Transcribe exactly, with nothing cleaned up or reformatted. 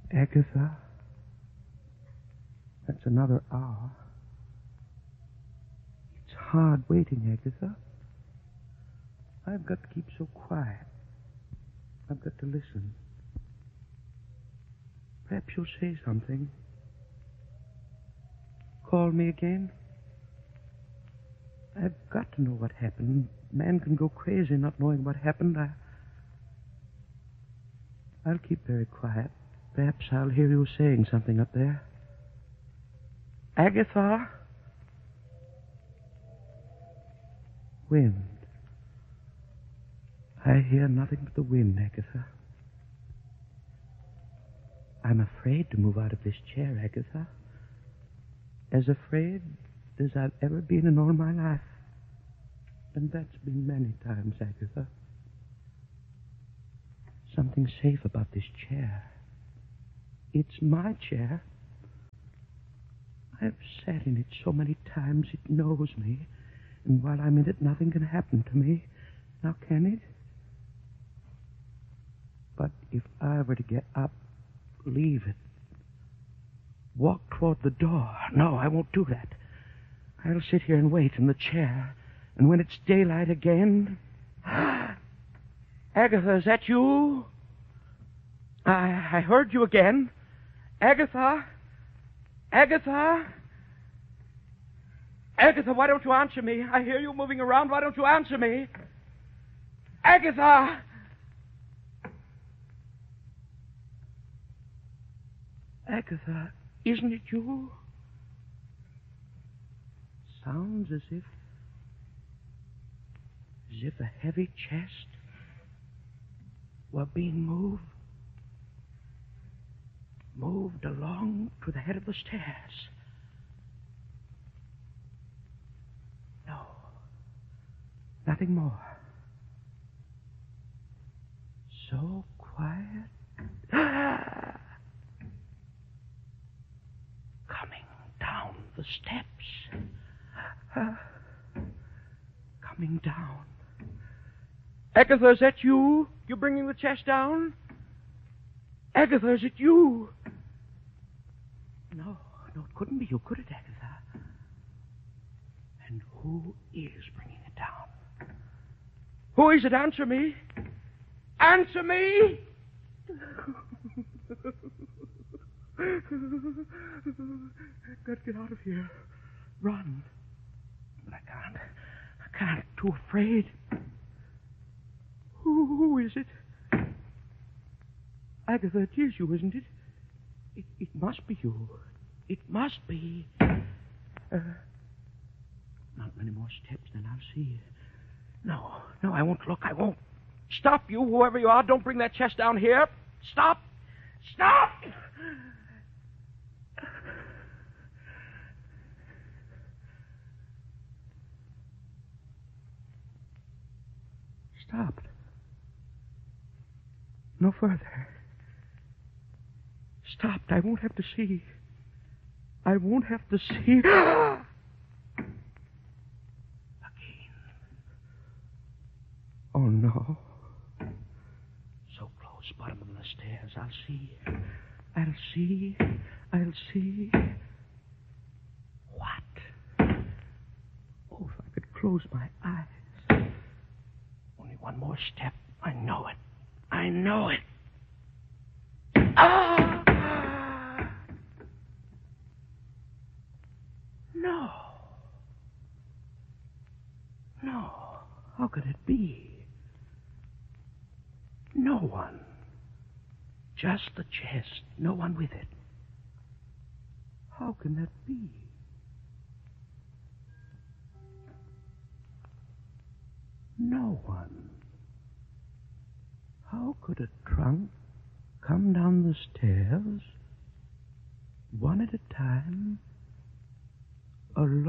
Agatha? That's another hour. It's hard waiting, Agatha. I've got to keep so quiet. I've got to listen. Perhaps you'll say something. Call me again. I've got to know what happened. Man can go crazy not knowing what happened. I... I'll keep very quiet. Perhaps I'll hear you saying something up there. Agatha? Wind. I hear nothing but the wind, Agatha. I'm afraid to move out of this chair, Agatha. As afraid as I've ever been in all my life. And that's been many times, Agatha. Something safe about this chair. It's my chair. I've sat in it so many times it knows me. And while I'm in it, nothing can happen to me. Now, can it? But if I were to get up, leave it, walk toward the door... No, I won't do that. I'll sit here and wait in the chair. And when it's daylight again... Agatha, is that you? I, I heard you again. Agatha? Agatha? Agatha, why don't you answer me? I hear you moving around. Why don't you answer me? Agatha! Agatha, isn't it you? Sounds as if... as if a heavy chest were being moved. Moved along to the head of the stairs. No. Nothing more. So quiet. Coming down the steps. Uh, coming down. Agatha, is that you? You bringing the chest down? Agatha, is it you? No, no, it couldn't be you, could it, Agatha? And who is bringing it down? Who is it? Answer me. Answer me! I've got to get out of here. Run. But I can't. I can't. Too afraid. Who, who is it? Agatha, it is you, isn't it? It, it must be you. It must be. Uh, not many more steps, then I'll see. No, no, I won't look. I won't. Stop, you, whoever you are. Don't bring that chest down here. Stop. Stop! Stopped. No further. Stopped. I won't have to see. I won't have to see. Again. Oh, no. So close, bottom of the stairs. I'll see. I'll see. I'll see. What? Oh, if I could close my eyes. Only one more step. I know it. I know it. Ah! No. No. How could it be? No one. Just the chest. No one with it. How can that be? No one. How could a trunk come down the stairs, one at a time, alone?